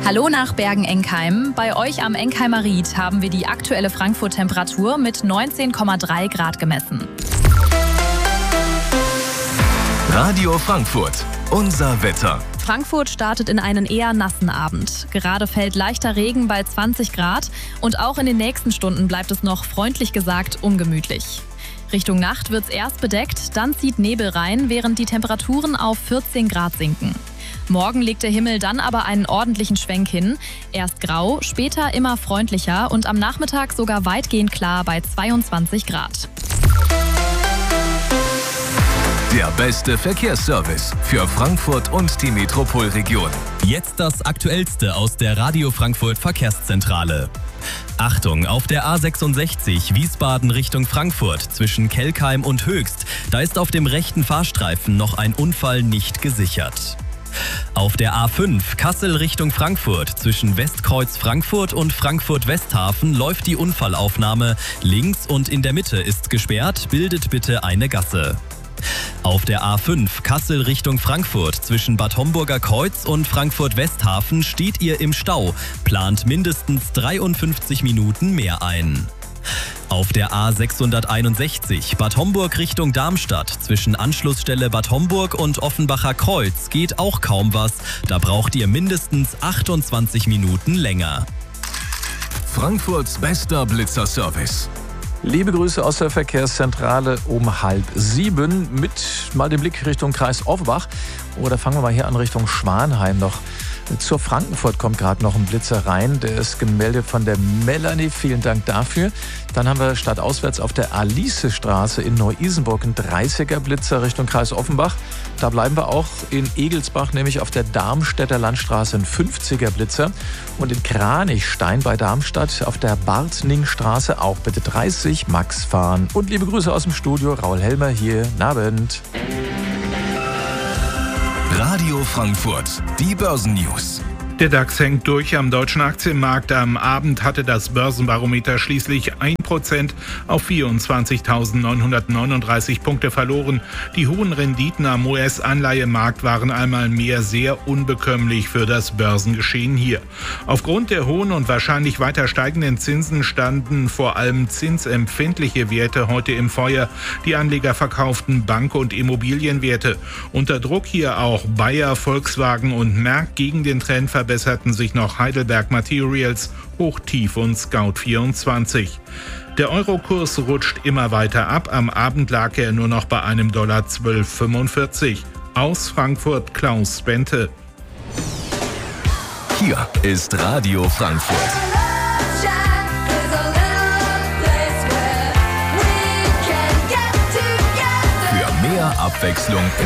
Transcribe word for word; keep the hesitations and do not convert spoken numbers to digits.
Hallo nach Bergen-Enkheim. Bei euch am Enkheimer Ried haben wir die aktuelle Frankfurt-Temperatur mit neunzehn Komma drei Grad gemessen. Radio Frankfurt, unser Wetter. Frankfurt startet in einen eher nassen Abend. Gerade fällt leichter Regen bei zwanzig Grad und auch in den nächsten Stunden bleibt es noch freundlich gesagt ungemütlich. Richtung Nacht wird es erst bedeckt, dann zieht Nebel rein, während die Temperaturen auf vierzehn Grad sinken. Morgen legt der Himmel dann aber einen ordentlichen Schwenk hin. Erst grau, später immer freundlicher und am Nachmittag sogar weitgehend klar bei zweiundzwanzig Grad. Der beste Verkehrsservice für Frankfurt und die Metropolregion. Jetzt das Aktuellste aus der Radio Frankfurt Verkehrszentrale. Achtung, auf der A sechsundsechzig Wiesbaden Richtung Frankfurt zwischen Kelkheim und Höchst, da ist auf dem rechten Fahrstreifen noch ein Unfall nicht gesichert. Auf der A fünf Kassel Richtung Frankfurt zwischen Westkreuz Frankfurt und Frankfurt Westhafen läuft die Unfallaufnahme. Links und in der Mitte ist gesperrt, bildet bitte eine Gasse. Auf der A fünf Kassel Richtung Frankfurt zwischen Bad Homburger Kreuz und Frankfurt Westhafen steht ihr im Stau, plant mindestens dreiundfünfzig Minuten mehr ein. Auf der A sechshunderteinundsechzig Bad Homburg Richtung Darmstadt zwischen Anschlussstelle Bad Homburg und Offenbacher Kreuz geht auch kaum was, da braucht ihr mindestens achtundzwanzig Minuten länger. Frankfurts bester Blitzerservice. Liebe Grüße aus der Verkehrszentrale um halb sieben mit mal dem Blick Richtung Kreis Offenbach. Oder fangen wir mal hier an Richtung Schwanheim noch. Zur Frankenfurt kommt gerade noch ein Blitzer rein. Der ist gemeldet von der Melanie. Vielen Dank dafür. Dann haben wir stadtauswärts auf der Alicestraße in Neu-Isenburg einen dreißiger Blitzer Richtung Kreis Offenbach. Da bleiben wir auch in Egelsbach, nämlich auf der Darmstädter Landstraße ein fünfziger Blitzer. Und in Kranichstein bei Darmstadt auf der Bartningstraße auch bitte dreißig Max fahren. Und liebe Grüße aus dem Studio, Raul Helmer hier. Guten Abend. Radio Frankfurt, die Börsennews. Der DAX hängt durch am deutschen Aktienmarkt. Am Abend hatte das Börsenbarometer schließlich ein Prozent auf vierundzwanzigtausendneunhundertneununddreißig Punkte verloren. Die hohen Renditen am U S-Anleihemarkt waren einmal mehr sehr unbekömmlich für das Börsengeschehen hier. Aufgrund der hohen und wahrscheinlich weiter steigenden Zinsen standen vor allem zinsempfindliche Werte heute im Feuer. Die Anleger verkauften Bank- und Immobilienwerte. Unter Druck hier auch Bayer, Volkswagen und Merck. Gegen den Trend verbesserten sich noch Heidelberg Materials, Hochtief und Scout vierundzwanzig. Der Eurokurs rutscht immer weiter ab. Am Abend lag er nur noch bei einem Dollar zwölf fünfundvierzig. Aus Frankfurt Klaus Bente. Hier ist Radio Frankfurt. Für mehr Abwechslung